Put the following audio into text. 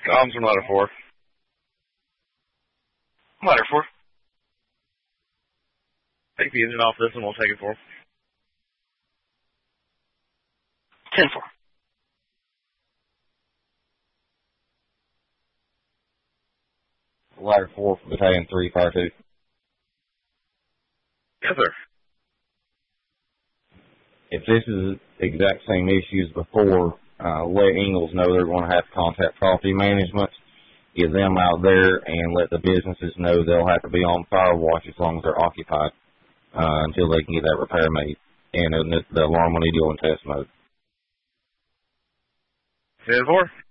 Comms from ladder 4. Ladder 4. Take the engine off this and we'll take it for 10-4. Ladder 4 for Battalion 3, Fire 2. Yes, sir. If this is the exact same issue as before, let Ingalls know they're going to have to contact property management, get them out there, and let the businesses know they'll have to be on fire watch as long as they're occupied until they can get that repair made. And the alarm will need to go in test mode. 10-4.